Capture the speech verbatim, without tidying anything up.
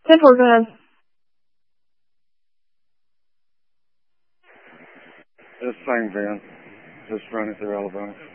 ten four, go ahead. This same van. Just running through Alabama.